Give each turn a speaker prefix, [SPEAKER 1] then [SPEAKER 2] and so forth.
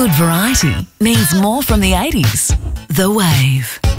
[SPEAKER 1] Good variety means more from the 80s. The Wave.